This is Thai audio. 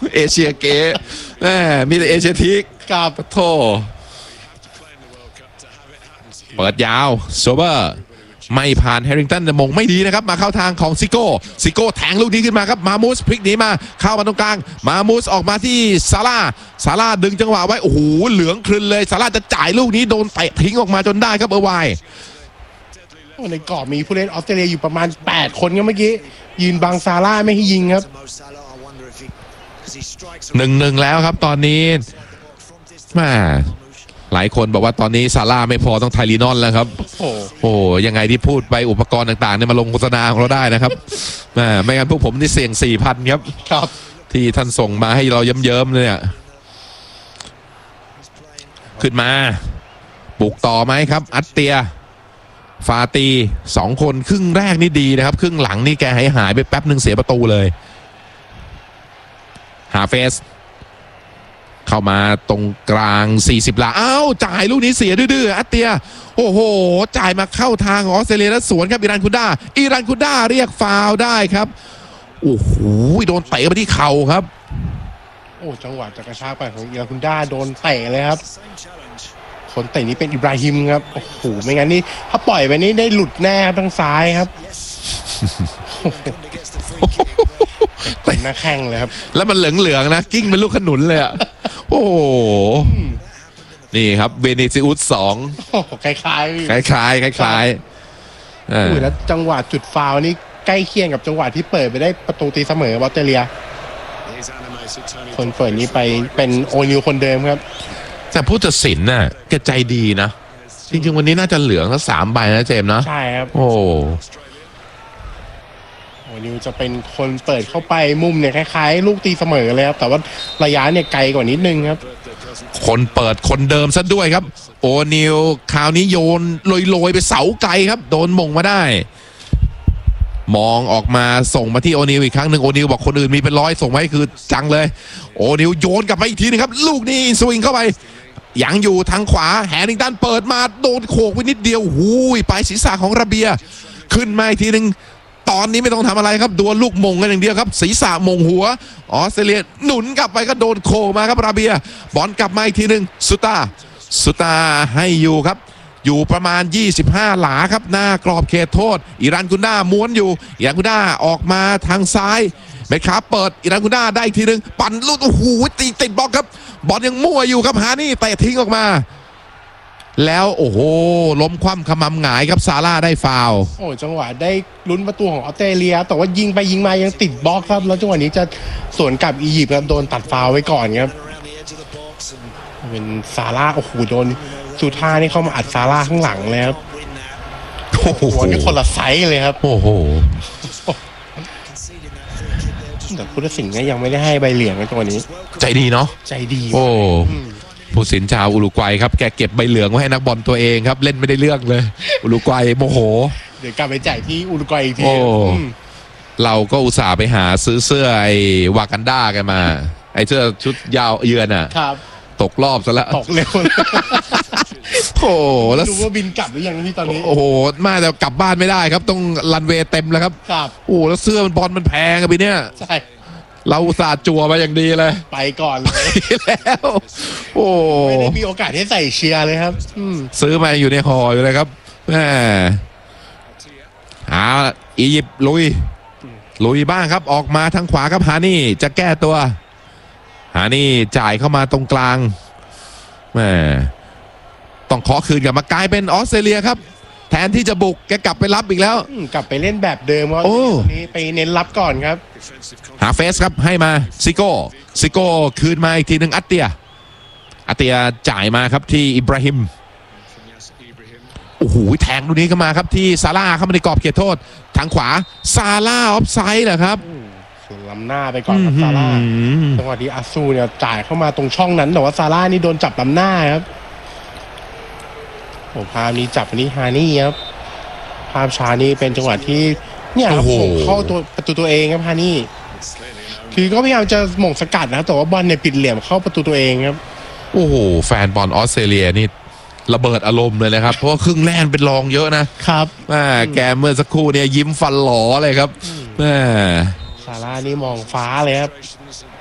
เอเชียเก๋มีแต่เอเชียทิกกับโทเปิดยาวโซเบอร์ไม่ผ่านแฮร์ริงตันแต่มงไม่ดีนะครับมาเข้าทางของซิโก้แทงลูกนี้ขึ้นมาครับมามูสพลิกหนีมาเข้ามาตรงกลางมามูสออกมาที่ซาร่าดึงจังหวะไว้โอ้โหเหลืองครึนเลยซาร่าจะจ่ายลูกนี้โดนเตะทิ้งออกมาจนได้ครับเออร์ไวในกรอบมีผู้เล่นออสเตรเลียอยู่ประมาณ8คนครับเมื่อกี้ยืนบังซาร่าไม่ให้ยิงครับ 1-1แล้วครับตอนนี้แม่หลายคนบอกว่าตอนนี้ซาร่าไม่พอต้องไทลีนอนแล้วครับโอ้ยังไงที่พูดไปอุปกรณ์ต่างๆเนี่ยมาลงโฆษณาของเราได้นะครับไม่งั้นพวกผมนี่เสี่ยง 4,000 ครับที่ท่านส่งมาให้เราเยิ้มๆเลยเนี่ยขึ้นมาบุกต่อไหมครับอัตเตียฟาตี2คนครึ่งแรกนี่ดีนะครับครึ่งหลังนี่แกหายไปแป๊บหนึ่งเสียประตูเลยหาเฟสเข้ามาตรงกลาง40หลาอ้าวจ่ายลูกนี้เสียดื้ออัตเตียโอ้โหจ่ายมาเข้าทางออสเตรเลียแล้วสวนครับอิรันคุด้าเรียกฟาวล์ได้ครับโอ้โหโดนเตะไปที่เข่าครับโอ้จังหวะจะกระชากไปของอิรันคุด้าโดนเตะเลยครับคนเตะนี้เป็นอิบราฮิมครับโอ้โหไม่งั้นนี่ถ้าปล่อยไปนี่ได้หลุดแน่ทางซ้ายครับเป็นหน้าแข้งเลยครับแล้วมันเหลืองๆนะกิ้งเป็นลูกขนุนเลยอ่ะโอ้โหนี่ครับเวเนซิอุส2คล้ายแล้วจังหวะจุดฟาวล์นี่ใกล้เคียงกับจังหวะที่เปิดไปได้ประตูตีเสมอออสเตรเลียคนเปิดนี้ไปเป็นโอนิลคนเดิมครับแต่ผู้ตัดสินน่ะแกใจดีนะจริงๆวันนี้น่าจะเหลืองสัก3 ใบนะเจมส์นะใช่ครับโอ้นิวจะเป็นคนเปิดเข้าไปมุมเนี่ยคล้ายๆลูกตีเสมอเลยครับแต่ว่าระยะเนี่ยไกลกว่านิดนึงครับคนเปิดคนเดิมซะด้วยครับโอนิวคราวนี้โยนลอยไปเสาไกลครับโดนมงมาได้มองออกมาส่งมาที่โอนิวอีกครั้งหนึ่งโอนิวบอกคนอื่นมีเป็นร้อยส่งมาให้คือจังเลยโอนิวโยนกลับไปอีกทีนึงครับลูกนี้สวิงเข้าไปยังอยู่ทางขวาแฮร์ริงตันเปิดมาโดนโขกไปนิดเดียวหูยปลายศีรษะของระเบียขึ้นมาอีกทีนึงตอนนี้ไม่ต้องทำอะไรครับดวลลูกมงกันอย่างเดียวครับศีรษะมงหัวออสเตรเลียหนุนกลับไปก็โดนโขกมาครับราเบียบอลกลับมาอีกทีนึงสุตาให้อยู่ครับอยู่ประมาณ25หลาครับหน้ากรอบเขตโทษอิรันกุนด้าม้วนอยู่อิรันกุนด้าออกมาทางซ้ายเมคาเปิดอิรันกุนด้าได้อีกทีนึงปั่นลูกโอ้โหติดบล็อกครับบอลยังมั่วอยู่ครับฮานี่เตะทิ้งออกมาแล้วโอ้โหล้มคว่ำขมำหงายครับซาร่าได้ฟาวล์โอ้จังหวะได้ลุ้นประตูของออสเตรเลียแต่ว่ายิงไปยิงมายังติดบล็อกครับแล้วจังหวะนี้จะสวนกลับอียิปต์ครับโดนตัดฟาวล์ไว้ก่อนครับเป็นซาร่าโอ้โหโดนสุธานี่เข้ามาอัดซาร่าข้างหลังเลยครับโอ้โหนี่คนละไซส์เลยครับโอ้โหแต่ผู้ตัดสินก็ยังไม่ได้ให้ใบเหลืองในตัวนี้ใจดีเนาะใจดีโอ้ผู้สินชาวอุรุกวัยครับแกเก็บใบเหลืองไว้ให้นักบอลตัวเองครับเล่นไม่ได้เรื่องเลยอุรุกวัยโมโหเดี๋ยวกลับไปจ่ายที่อุรุกวัยอีกทีเราก็อุตส่าห์ไปหาซื้อเสื้อไอ้วากันด้ากันมาไอ้เสื้อชุดยาวเยือนอ่ะตกรอบซะแล้วตกเร็วโอ้แล้วดูว่าบินกลับหรือยังที่ตอนนี้โอ้โหมาแต่กลับบ้านไม่ได้ครับต้องรันเวย์เต็มแล้วครับโอ้แล้วเสื้อมันบอลมันแพงอะพี่เนี่ยใช่เราอุตส่าห์จั่วมาอย่างดีเลยไปก่อนเลยแล้วโอ้ไม่ได้มีโอกาสให้ใส่เชียร์เลยครับซื้อมาอยู่ในห่ออยู่เลยครับแหมอียิปต์ลุยบ้างครับออกมาทางขวาครับฮานี่จะแก้ตัวฮานี่จ่ายเข้ามาตรงกลางแหมต้องขอคืนกลับมากลายเป็นออสเตรเลียครับแทนที่จะบุกแกกลับไปรับอีกแล้วกลับไปเล่นแบบเดิมว่านี้ไปเน้นรับก่อนครับหาเฟสครับให้มาซิโก้คืนมาอีกทีหนึ่งอัตเตียจ่ายมาครับที่อิบราฮิมโอ้โหแทงลูกนี้เข้ามาครับที่ซาร่าเข้ามาในกรอบเขตโทษทางขวาซาร่าออฟไซด์เหรอครับล้ำหน้าไปก่อนครับซาร่าจังหวะที่อาซูเนี่ยจ่ายเข้ามาตรงช่องนั้นแต่ว่าซาร่านี่โดนจับล้ำหน้าครับโอ้ภาพนี้จับนี้ฮานี่ครับภาพช้านี่เป็นจังหวะที่เนี่ยครับเข้าตัวประตูตัวเองครับฮานี่คือก็พยายามจะหม่งสกัดนะแต่ว่าบอลเนี่ยปิดเหลี่ยมเข้าประตูตัวเองครับโอ้โหแฟนบอลออสเตรเลียนี่ระเบิดอารมณ์เลยนะครับเพราะว่าครึ่งแรกเป็นรองเยอะนะครับแกเมื่อสักครู่เนี่ยยิ้มฟันหล่อเลยครับซาร่านี่มองฟ้าเลยครับ